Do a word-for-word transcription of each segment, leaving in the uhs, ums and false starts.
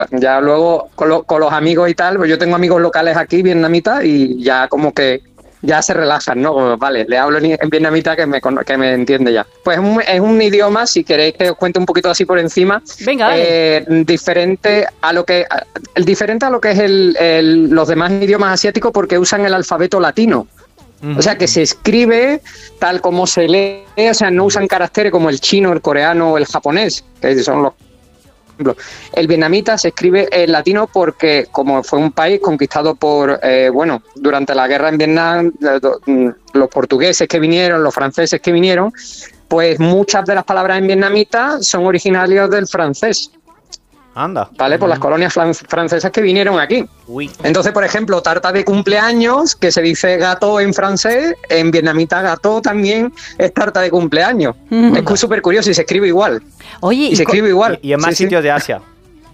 Ya luego con, lo, con los amigos y tal, pues yo tengo amigos locales aquí, vietnamitas, y ya como que ya se relajan, ¿no? Como, vale, le hablo en, en vietnamita que me, que me entiende ya. Pues es un, es un idioma, si queréis que os cuente un poquito así por encima, Venga, eh, diferente a lo que el diferente a lo que es el, el, los demás idiomas asiáticos, porque usan el alfabeto latino. Uh-huh. O sea, que se escribe tal como se lee, o sea, no usan caracteres como el chino, el coreano o el japonés, que son los... El vietnamita se escribe en latino porque, como fue un país conquistado por, eh, bueno, durante la guerra en Vietnam, los portugueses que vinieron, los franceses que vinieron, pues muchas de las palabras en vietnamita son originarias del francés. Anda. ¿Vale? Por las colonias francesas que vinieron aquí. Uy. Entonces, por ejemplo, tarta de cumpleaños, que se dice gato en francés, en vietnamita gato también es tarta de cumpleaños. Mm. Es súper curioso y se escribe igual. Oye, y, y se escribe igual. Y, y en más sí, sitios sí. de Asia.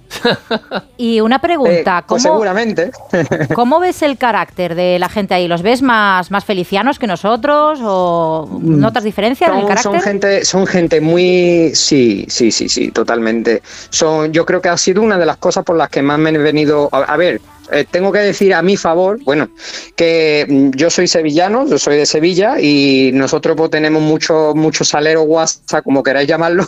Y una pregunta, eh, pues ¿cómo, seguramente. ¿cómo ves el carácter de la gente ahí? ¿Los ves más, más felicianos que nosotros o notas diferencias son, en el carácter? Son gente, son gente muy... Sí, sí, sí, sí, totalmente. Son, yo creo que ha sido una de las cosas por las que más me he venido... A, a ver, eh, tengo que decir a mi favor, bueno, que yo soy sevillano, yo soy de Sevilla y nosotros pues, tenemos muchos mucho salero WhatsApp, como queráis llamarlo,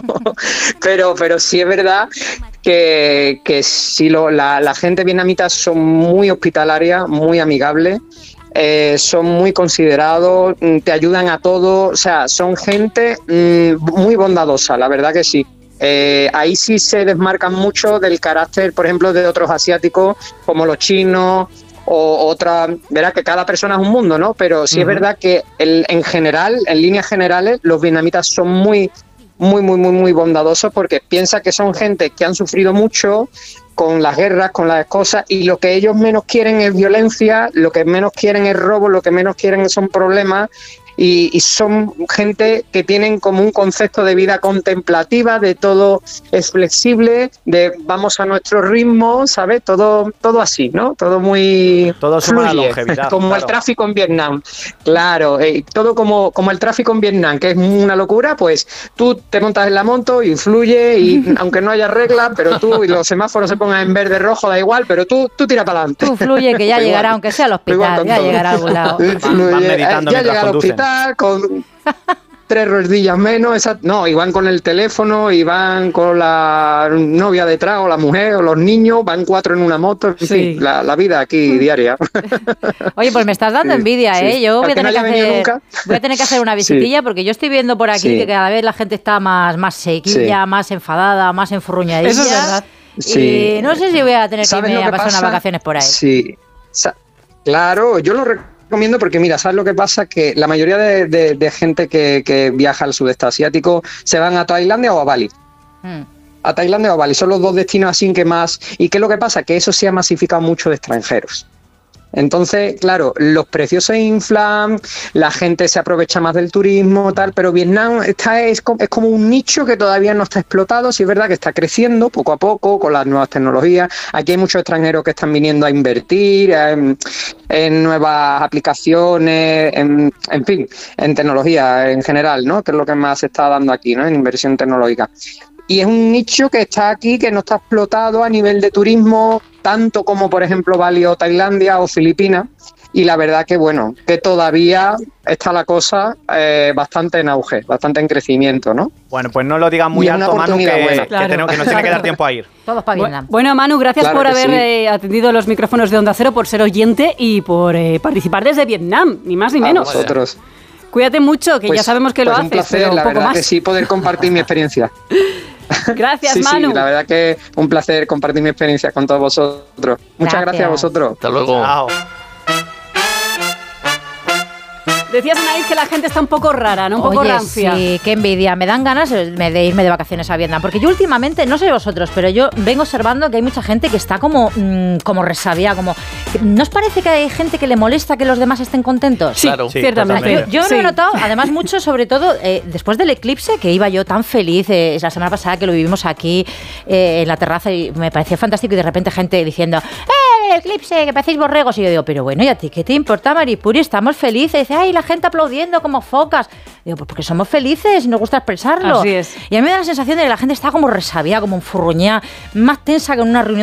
pero, pero sí es verdad que, que sí lo, la, la gente vietnamita son muy hospitalaria, muy amigable, eh, son muy considerados, te ayudan a todo, o sea, son gente mmm, muy bondadosa, la verdad que sí. Eh, ahí sí se desmarcan mucho del carácter, por ejemplo, de otros asiáticos como los chinos o otra, verá que cada persona es un mundo, ¿no? Pero sí uh-huh. es verdad que el, en general, en líneas generales, los vietnamitas son muy, muy, muy, muy, muy bondadosos porque piensa que son gente que han sufrido mucho con las guerras, con las cosas, y lo que ellos menos quieren es violencia, lo que menos quieren es robo, lo que menos quieren son problemas. Y, y son gente que tienen como un concepto de vida contemplativa, de todo es flexible, de vamos a nuestro ritmo, ¿sabes? Todo todo así, ¿no? Todo muy todo suma fluye, longevidad, como claro. El tráfico en Vietnam. Claro, eh, todo como, como el tráfico en Vietnam, que es una locura, pues tú te montas en la moto y fluye, y aunque no haya reglas, pero tú y los semáforos se pongan en verde rojo, da igual, pero tú, tú tira para adelante. Tú fluye, que ya llegará, aunque sea al hospital, ya todo. Llegará a algún lado. Van, van meditando ya mientras conducen. Con tres rodillas menos, esa, no, y van con el teléfono, y van con la novia detrás, o la mujer, o los niños, van cuatro en una moto, en sí. fin, la, la vida aquí diaria. Oye, pues me estás dando sí, envidia, sí. ¿eh? Yo voy a, tener no que hacer, voy a tener que hacer una visitilla, sí. porque yo estoy viendo por aquí sí. que cada vez la gente está más, más sequilla, sí. más enfadada, más enfurruñadilla. Eso es verdad. Sí. Y no sé si voy a tener que irme a pasar unas vacaciones por ahí. Sí, claro, yo lo recuerdo. Recomiendo porque, mira, ¿sabes lo que pasa? Que la mayoría de, de, de gente que, que viaja al sudeste asiático se van a Tailandia o a Bali. Mm. A Tailandia o a Bali. Son los dos destinos así que más... ¿Y qué es lo que pasa? Que eso se ha masificado mucho de extranjeros. Entonces, claro, los precios se inflan, la gente se aprovecha más del turismo, tal, pero Vietnam está, es, es como un nicho que todavía no está explotado. Sí es verdad que está creciendo poco a poco con las nuevas tecnologías. Aquí hay muchos extranjeros que están viniendo a invertir en, en nuevas aplicaciones, en, en fin, en tecnología en general, ¿no? Que es lo que más se está dando aquí, ¿no? En inversión tecnológica. Y es un nicho que está aquí, que no está explotado a nivel de turismo, tanto como, por ejemplo, Bali o Tailandia o Filipinas. Y la verdad que, bueno, que todavía está la cosa eh, bastante en auge, bastante en crecimiento, ¿no? Bueno, pues no lo digas muy alto, Manu, que, que, claro. tenemos, que nos tiene que dar tiempo a ir. Todos para Vietnam. Bueno, Manu, gracias claro por haber sí. eh, atendido los micrófonos de Onda Cero, por ser oyente y por eh, participar desde Vietnam, ni más ni menos. A vosotros. Cuídate mucho, que pues, ya sabemos que pues lo un haces, placer, pero un la poco verdad más. Que sí, poder compartir mi experiencia. Gracias, sí, Manu. Sí, la verdad que un placer compartir mi experiencia con todos vosotros. Muchas gracias, gracias a vosotros. Hasta luego. Chao. Decías, Anaís, que la gente está un poco rara, ¿no? Un poco Oye, rancia. Sí, qué envidia. Me dan ganas de irme de vacaciones a Vietnam. Porque yo últimamente, no sé vosotros, pero yo vengo observando que hay mucha gente que está como, mmm, como resabia, como... ¿No os parece que hay gente que le molesta que los demás estén contentos? Sí, claro. sí ciertamente. Yo, yo sí. lo he notado, además mucho, sobre todo, eh, después del eclipse, que iba yo tan feliz, eh, la semana pasada que lo vivimos aquí eh, en la terraza, y me parecía fantástico, y de repente gente diciendo, ¡eh, el eclipse, que parecéis borregos! Y yo digo, pero bueno, ¿y a ti qué te importa, Maripuri? Estamos felices. Y dice, ¡ay, la gente aplaudiendo como focas! Digo, pues porque somos felices y nos gusta expresarlo. Así es. Y a mí me da la sensación de que la gente está como resabia, como enfurruñada, más tensa que en una reunión